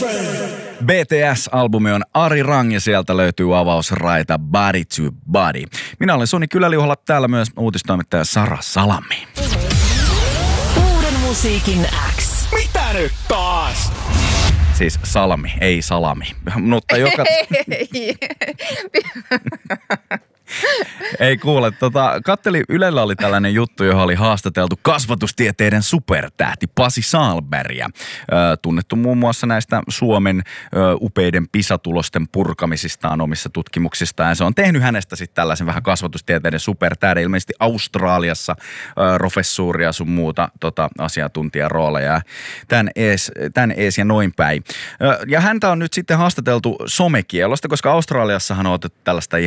BTS-albumi on Ari Rang ja sieltä löytyy avausraita Body to Body. Minä olen Soni Kyläliuhalla, täällä myös uutistoimittaja Sara Salami. Uuden musiikin X. Mitä nyt taas? Siis salami, ei salami. Mutta Ei kuule, katteli, Ylellä oli tällainen juttu, johon oli haastateltu kasvatustieteiden supertähti Pasi Sahlbergia. Tunnettu muun muassa näistä Suomen upeiden PISA-tulosten purkamisistaan omissa tutkimuksistaan. Ja se on tehnyt hänestä sitten tällaisen vähän kasvatustieteiden supertähden, ilmeisesti Australiassa professuuria sun muuta asiantuntijarooleja. Tän ees ja noin päin. Ja häntä on nyt sitten haastateltu somekielosta, koska Australiassahan on otettu tällaista